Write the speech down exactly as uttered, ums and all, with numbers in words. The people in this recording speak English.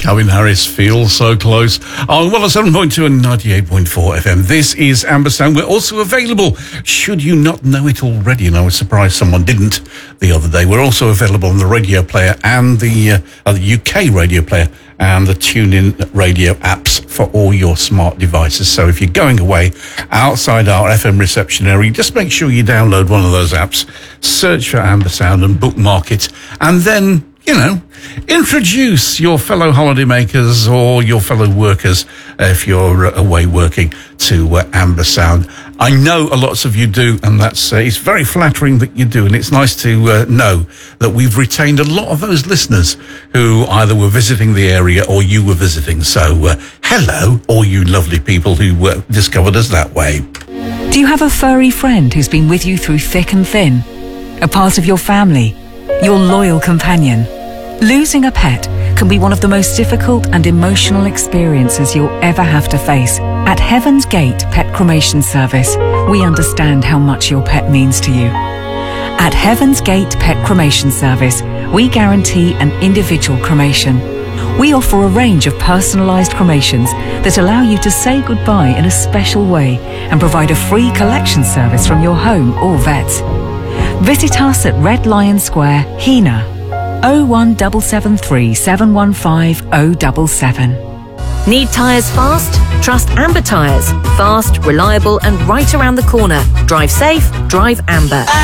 Calvin Harris, Feel So Close on one oh seven point two and ninety-eight point four F M. This is Amber Sound. We're also available, should you not know it already, and I was surprised someone didn't the other day. We're also available on the radio player and the, uh, uh, the U K radio player and the TuneIn radio apps for all your smart devices. So if you're going away outside our F M reception area, just make sure you download one of those apps, search for Amber Sound and bookmark it, and then, you know, introduce your fellow holidaymakers or your fellow workers, uh, if you're uh, away working, to uh, Amber Sound. I know a lots of you do, and that's uh, it's very flattering that you do, and it's nice to uh, know that we've retained a lot of those listeners who either were visiting the area or you were visiting. So uh, hello, all you lovely people who uh, discovered us that way. Do you have a furry friend who's been with you through thick and thin? A part of your family? Your loyal companion? Losing a pet can be one of the most difficult and emotional experiences you'll ever have to face. At Heaven's Gate Pet Cremation Service, we understand how much your pet means to you. At Heaven's Gate Pet Cremation Service, we guarantee an individual cremation. We offer a range of personalised cremations that allow you to say goodbye in a special way and provide a free collection service from your home or vets. Visit us at Red Lion Square, Hena, oh one seven seven three, seven one five oh seven seven. Need tyres fast? Trust Amber Tyres. Fast, reliable and right around the corner. Drive safe, drive Amber.